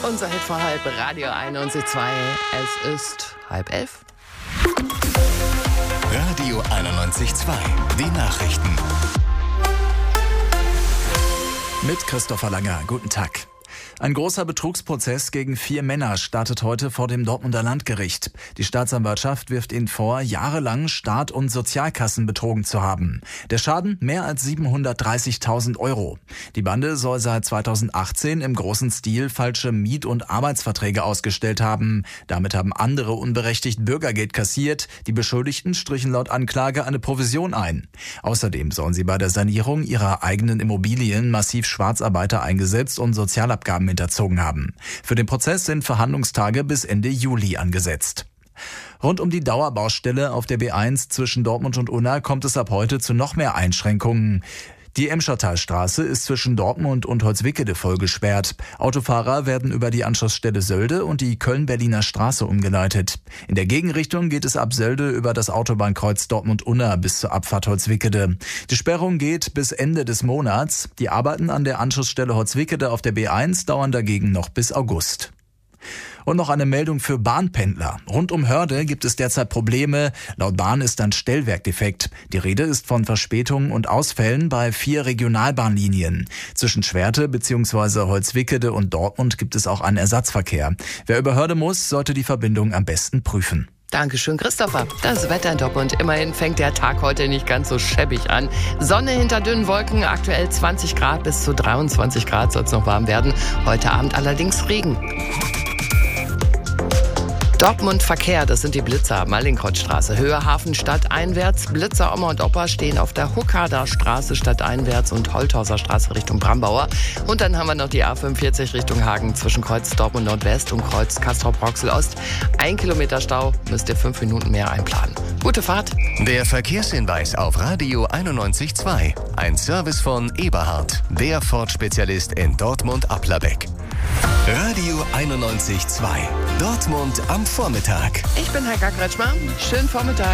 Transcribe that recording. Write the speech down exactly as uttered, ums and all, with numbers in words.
Unser Hit vor halb, Radio einundneunzig Komma zwei. Es ist halb elf. Radio einundneunzig Komma zwei, die Nachrichten. Mit Christopher Langer, guten Tag. Ein großer Betrugsprozess gegen vier Männer startet heute vor dem Dortmunder Landgericht. Die Staatsanwaltschaft wirft ihnen vor, jahrelang Staat und Sozialkassen betrogen zu haben. Der Schaden mehr als siebenhundertdreißigtausend Euro. Die Bande soll seit zweitausendachtzehn im großen Stil falsche Miet- und Arbeitsverträge ausgestellt haben. Damit haben andere unberechtigt Bürgergeld kassiert. Die Beschuldigten strichen laut Anklage eine Provision ein. Außerdem sollen sie bei der Sanierung ihrer eigenen Immobilien massiv Schwarzarbeiter eingesetzt und Sozialabgaben hinterzogen haben. Für den Prozess sind Verhandlungstage bis Ende Juli angesetzt. Rund um die Dauerbaustelle auf der B eins zwischen Dortmund und Unna kommt es ab heute zu noch mehr Einschränkungen. Die Emschertalstraße ist zwischen Dortmund und Holzwickede voll gesperrt. Autofahrer werden über die Anschlussstelle Sölde und die Köln-Berliner Straße umgeleitet. In der Gegenrichtung geht es ab Sölde über das Autobahnkreuz Dortmund-Unna bis zur Abfahrt Holzwickede. Die Sperrung geht bis Ende des Monats. Die Arbeiten an der Anschlussstelle Holzwickede auf der B eins dauern dagegen noch bis August. Und noch eine Meldung für Bahnpendler. Rund um Hörde gibt es derzeit Probleme. Laut Bahn ist ein Stellwerk defekt. Die Rede ist von Verspätungen und Ausfällen bei vier Regionalbahnlinien. Zwischen Schwerte bzw. Holzwickede und Dortmund gibt es auch einen Ersatzverkehr. Wer über Hörde muss, sollte die Verbindung am besten prüfen. Dankeschön, Christopher. Das Wetter in Dortmund. Immerhin fängt der Tag heute nicht ganz so schäbig an. Sonne hinter dünnen Wolken, aktuell zwanzig Grad bis zu dreiundzwanzig Grad soll es noch warm werden. Heute Abend allerdings Regen. Dortmund Verkehr, das sind die Blitzer, Mallinckrodtstraße, Höhe Hafenstadt einwärts. Blitzer Oma und Opa stehen auf der Huckader Straße stadteinwärts und Holthauser Straße Richtung Brambauer. Und dann haben wir noch die A fünfundvierzig Richtung Hagen zwischen Kreuz Dortmund Nordwest und Kreuz Castrop-Rauxel Ost. Ein Kilometer Stau, müsst ihr fünf Minuten mehr einplanen. Gute Fahrt. Der Verkehrshinweis auf Radio einundneunzig Komma zwei. Ein Service von Eberhard, der Ford-Spezialist in Dortmund-Applerbeck. Radio einundneunzig Komma zwei. Dortmund am Vormittag. Ich bin Heike Kretschmer. Schönen Vormittag.